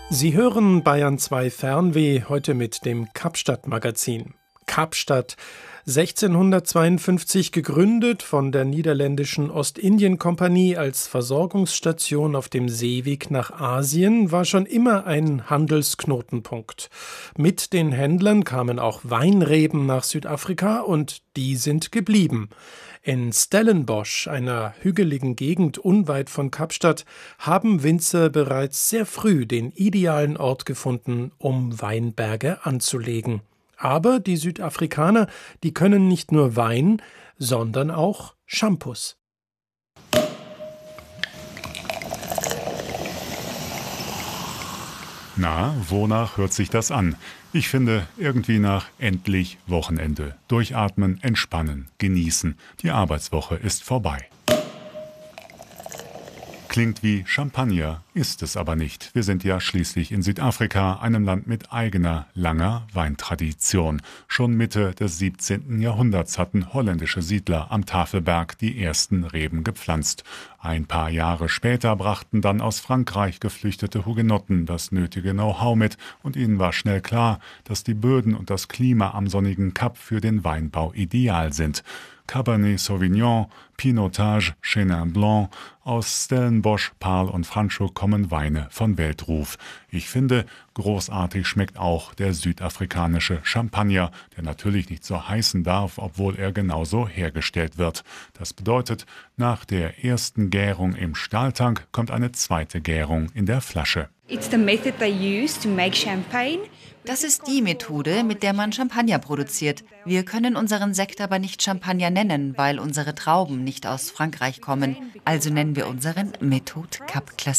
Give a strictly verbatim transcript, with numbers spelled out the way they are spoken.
Sie hören Bayern zwei Fernweh heute mit dem Kapstadt-Magazin. Kapstadt, sechzehnhundertzweiundfünfzig gegründet von der niederländischen Ostindien-Kompanie als Versorgungsstation auf dem Seeweg nach Asien, war schon immer ein Handelsknotenpunkt. Mit den Händlern kamen auch Weinreben nach Südafrika und die sind geblieben. In Stellenbosch, einer hügeligen Gegend unweit von Kapstadt, haben Winzer bereits sehr früh den idealen Ort gefunden, um Weinberge anzulegen. Aber die Südafrikaner, die können nicht nur Wein, sondern auch Shampoos. Na, wonach hört sich das an? Ich finde, irgendwie nach endlich Wochenende. Durchatmen, entspannen, genießen. Die Arbeitswoche ist vorbei. Klingt wie Champagner, ist es aber nicht. Wir sind ja schließlich in Südafrika, einem Land mit eigener, langer Weintradition. Schon Mitte des siebzehnten Jahrhunderts hatten holländische Siedler am Tafelberg die ersten Reben gepflanzt. Ein paar Jahre später brachten dann aus Frankreich geflüchtete Hugenotten das nötige Know-how mit und ihnen war schnell klar, dass die Böden und das Klima am sonnigen Kap für den Weinbau ideal sind. Cabernet Sauvignon, Pinotage, Chenin Blanc, aus Stellenbosch, Paarl und Franschhoek kommen Weine von Weltruf. Ich finde, großartig schmeckt auch der südafrikanische Champagner, der natürlich nicht so heißen darf, obwohl er genauso hergestellt wird. Das bedeutet, nach der ersten Gärung im Stahltank kommt eine zweite Gärung in der Flasche. It's the method they use to make champagne. Das ist die Methode, mit der man Champagner produziert. Wir können unseren Sekt aber nicht Champagner nennen, weil unsere Trauben nicht aus Frankreich kommen. Also nennen wir unseren Méthode Cap Classique.